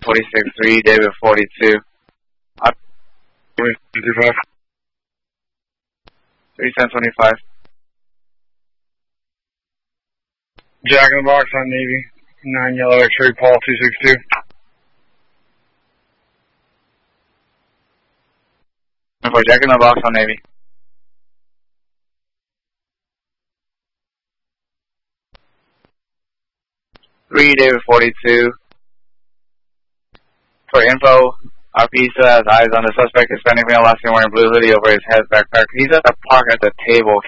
46-3, David 42. 25. 3-10-25. Jack in the Box on Navy. 9 Yellow X-ray, Paul 262. For Jack in the Box on Navy. Three, David 42. For info, our pizza has eyes on the suspect is standing from the last wearing blue hoodie over his head backpack. He's at the park at the table.